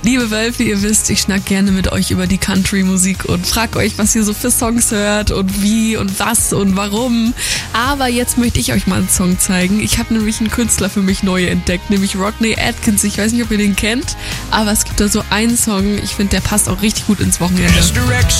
Liebe Wölfe, ihr wisst, ich schnack gerne mit euch über die Country-Musik und frag euch, was ihr so für Songs hört und wie und was und warum. Aber jetzt möchte ich euch mal einen Song zeigen. Ich habe nämlich einen Künstler für mich neu entdeckt, nämlich Rodney Atkins. Ich weiß nicht, ob ihr den kennt, aber es gibt da so einen Song, ich finde, der passt auch richtig gut ins Wochenende.